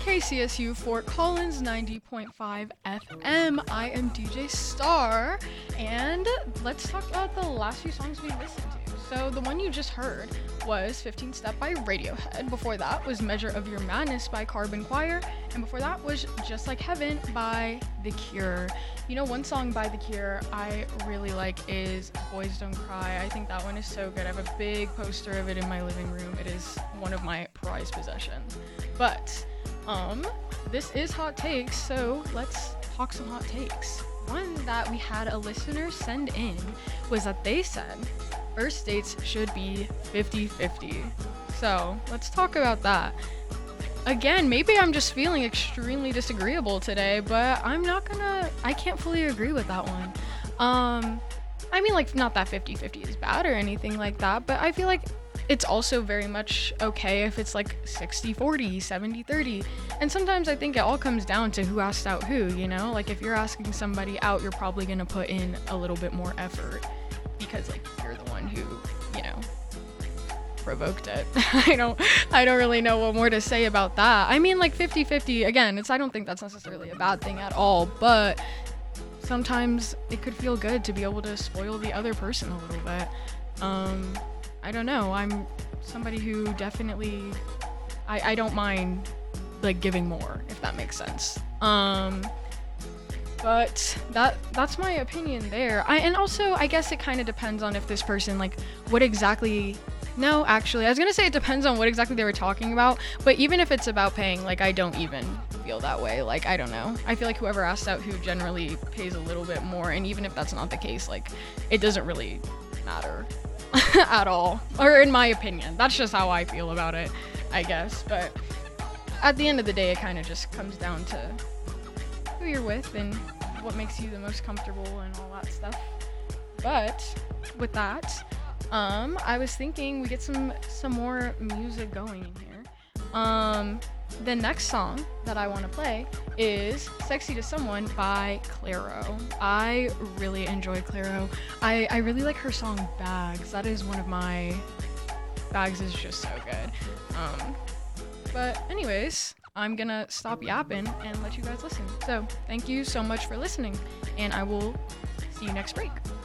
KCSU Fort Collins 90.5 FM. I am DJ Star, and let's talk about the last few songs we listened to. So the one you just heard was 15 Step by Radiohead. Before that was Measure of Your Madness by Carbon Choir, and before that was Just Like Heaven by The Cure. You know, one song by The Cure I really like is Boys Don't Cry. I think that one is so good. I have a big poster of it in my living room. It is one of my prized possessions. But this is Hot Takes, so let's talk some hot takes. One that we had a listener send in was that they said first dates should be 50-50. So let's talk about that. Again, maybe I'm just feeling extremely disagreeable today, but I can't fully agree with that one. I mean, like, not that 50-50 is bad or anything like that, but I feel like it's also very much okay if it's like 60-40, 70-30. And sometimes I think it all comes down to who asked out who, you know? Like, if you're asking somebody out, you're probably gonna put in a little bit more effort because, like, you're the one who, you know, provoked it. I don't really know what more to say about that. I mean, like, 50-50, again, I don't think that's necessarily a bad thing at all, but sometimes it could feel good to be able to spoil the other person a little bit. I don't know. I'm somebody who definitely, I don't mind, like, giving more, if that makes sense. But that's my opinion there. And also, I guess it kind of depends on if this person, like, no, actually, I was gonna say it depends on what exactly they were talking about, but even if it's about paying, like, I don't even feel that way. Like, I don't know. I feel like whoever asks out who generally pays a little bit more, and even if that's not the case, like, it doesn't really matter at all. Or in my opinion. That's just how I feel about it, I guess. But at the end of the day, it kind of just comes down to who you're with and what makes you the most comfortable and all that stuff. But with that, I was thinking we get some more music going in here. The next song that I want to play is Sexy to Someone by Clairo. I really enjoy Clairo. I really like her song Bags. That is one of my... Bags is just so good. But anyways, I'm gonna stop yapping and let you guys listen. So thank you so much for listening, and I will see you next break.